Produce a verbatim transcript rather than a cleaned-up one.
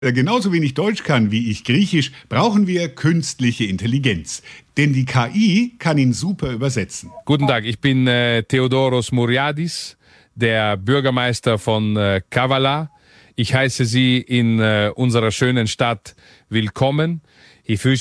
Wer genauso wenig Deutsch kann wie ich Griechisch, brauchen wir künstliche Intelligenz. Denn die K I kann ihn super übersetzen. Guten Tag, ich bin äh, Theodoros Mouriadis, der Bürgermeister von äh, Kavala. Ich heiße Sie in äh, unserer schönen Stadt willkommen. Ich